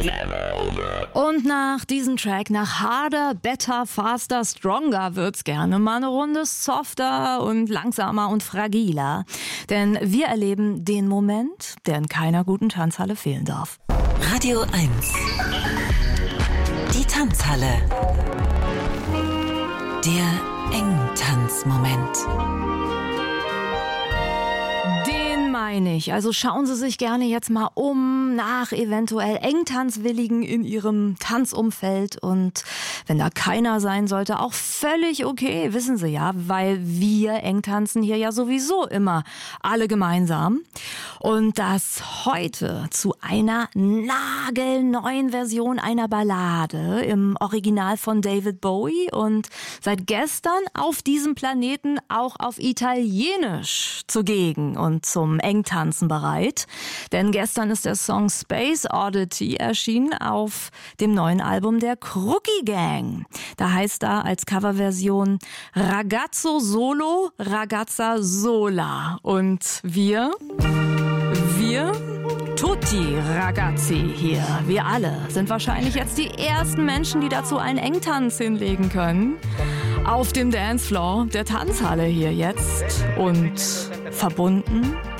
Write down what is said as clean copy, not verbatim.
Und nach diesem Track, nach Harder, Better, Faster, Stronger wird's gerne mal eine Runde softer und langsamer und fragiler. Denn wir erleben den Moment, der in keiner guten Tanzhalle fehlen darf. Radio 1. Die Tanzhalle. Der Engtanzmoment. Den meine ich. Also schauen Sie sich gerne jetzt mal um nach eventuell Engtanzwilligen in Ihrem Tanzumfeld. Und wenn da keiner sein sollte, auch völlig okay, wissen Sie ja, weil wir Engtanzen hier ja sowieso immer alle gemeinsam. Und das heute zu einer nagelneuen Version einer Ballade im Original von David Bowie und seit gestern auf diesem Planeten auch auf Italienisch zugegen und zum Engtanzen bereit. Denn gestern ist der Song Space Oddity erschienen auf dem neuen Album der Crookie Gang. Da heißt da als Coverversion Ragazzo Solo, Ragazza Sola. Und wir tutti ragazzi hier, wir alle sind wahrscheinlich jetzt die ersten Menschen, die dazu einen Engtanz hinlegen können. Auf dem Dancefloor der Tanzhalle hier jetzt und verbunden